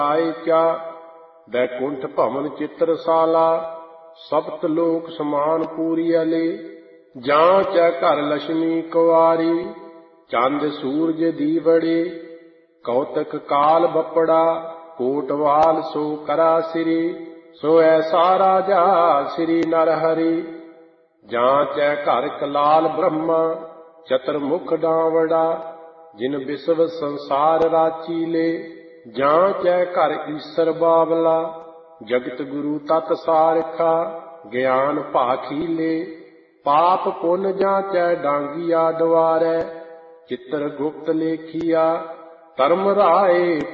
ਆਏ ਕਿਆ ਬੈਕੁੰਠ ਭਵਨ ਚਿਤਰਸਾਲਾ ਸਪਤ ਲੋਕ ਸਮਾਨ ਪੂਰੀ ਅਲੇ ਜਾਂ ਚੈ ਘਰ ਲక్ష్ਮੀ ਕੁਆਰੀ ਚੰਦ ਸੂਰਜ ਦੀਵੜੇ ਕੌਤਕ ਕਾਲ ਬੱਪੜਾ ਕੋਟਵਾਲ ਸੋ ਕਰਾ ਸਿਰੀ ਸੋ ਐਸਾ ਰਾਜਾ ਸ੍ਰੀ ਨਰ ਹਰੀ ਜਾਂ ਚੈ ਘਰ ਕਲਾਲ ਬ੍ਰਹਮਾ ਚਤੁਰਮੁਖ ਡਾਵੜਾ ਜਿਨ ਵਿਸ਼ਵ ਸੰਸਾਰ ਰਾਚੀ ਲੇ ਜਾਂ ਚੈ ਘਰ ਈਸਰ ਬਾਵਲਾ ਜਗਤ ਗੁਰੂ ਤਤ ਸਾਰਖਾ ਗਿਆਨ ਭਾਖੀ ਲੇ ਪਾਪ ਪੁੰਨ ਜਾਂ ਚੈ ਡਾਂਗੀਆ ਦੁਆਰੈ ਚਿੱਤਰ ਗੁਪਤ ਲੇਖੀਆ ਧਰਮ ਰਾਏ